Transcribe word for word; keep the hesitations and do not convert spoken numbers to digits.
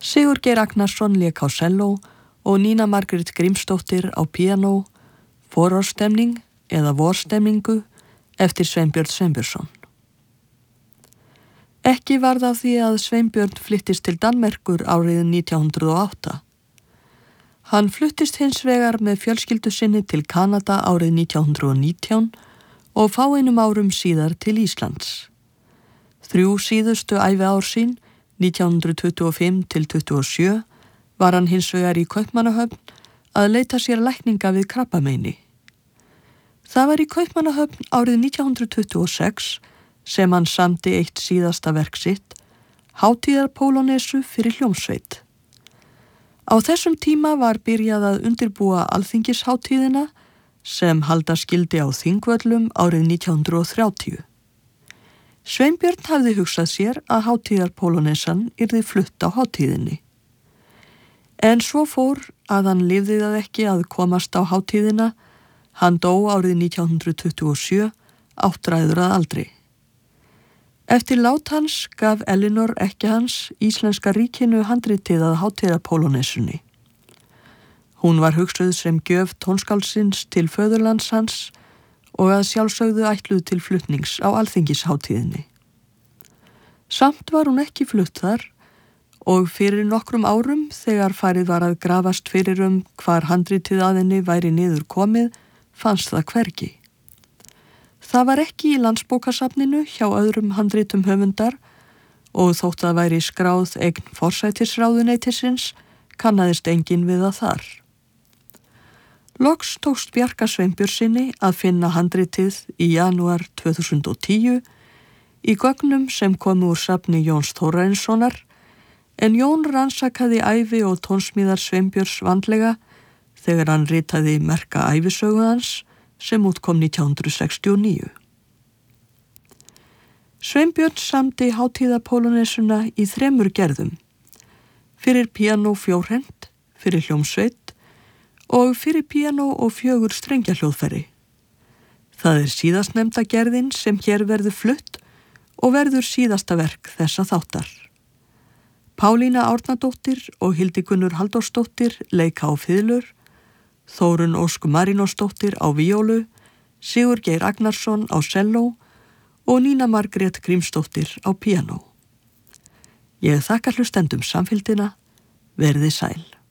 Sigurgeir Agnarsson lék á selló og Nína Margrét Grímsdóttir á píanó, Vorárstemning eða Vorstemningu eftir Sveinbjörn Sveinbjörnsson. Ekki varð af því að Sveinbjörn flyttist til Danmerkur árið nítján hundrað og átta. Hann fluttist hins vegar með fjölskyldu sinni til Kanada árið nítján hundrað og nítján og fáeinum árum síðar til Íslands. Þrjú síðustu æviár sín, nítján hundrað tuttugu og fimm til tuttugu og sjö, var hann hins vegar í Kaupmannahöfn að leita sér lækninga við krabbameini. Það var í Kaupmannahöfn árið nítján hundrað tuttugu og sex sem hann samdi eitt síðasta verk sitt, Hátíðarpólonesu fyrir hljómsveit. Á þessum tíma var byrjað að undirbúa alþingisháttíðina sem halda skildi á Þingvöllum árið nítján hundrað og þrjátíu. Sveinbjörn hafði hugsað sér að Hátíðarpólonesan yrði flutt á hátíðinni. En svo fór að hann lifði það ekki að komast á hátíðina. Hann dó árið nítján hundrað tuttugu og sjö, áttræður að aldri. Eftir lát hans gaf Elinor ekki hans íslenska ríkinu handritið að Hátíðarpólonesunni. Hún var hugsuð sem gjöf tónskáldsins til föðurlands hans og að sjálfsögðu ætluð til flutnings á alþingisháttíðinni. Samt var hún ekki flutt þar og fyrir nokkrum árum þegar farið var að grafast fyrir um hvar handritið að henni væri niður komið, fannst það hvergi. Það var ekki í Landsbókasafninu hjá öðrum handritum höfundar og þótt það væri skráð eign forsætisráðuneytisins, kannaðist enginn við það þar. Loks tókst Bjarka Sveinbjörnssyni að finna handritið í janúar tvö þúsund og tíu í gögnum sem komu úr safni Jóns Þórarinssonar, en Jón rannsakaði ævi og tónsmíðar Sveinbjörns vandlega þegar hann ritaði merka ævisögu hans sem útkom nítján hundrað sextíu og níu. Sveinbjörn samdi Hátíðarpólonesuna í þremur gerðum, fyrir píanó fjórhent, fyrir hljómsveit og fyrir píanó og fjögur strengjahljóðfæri. Það er síðastnefnda gerðin sem hér verður flutt og verður síðasta verk þessa þáttar. Pálína Árnadóttir og Hildigunnur Halldórsdóttir leika á fiðlur, Þórunn Ósk Marínosdóttir á víólu, Sigurgeir Agnarsson á selló og Nína Margrét Grímsdóttir á píanó. Ég þakka hlustendum samfylgdina, verði sæl.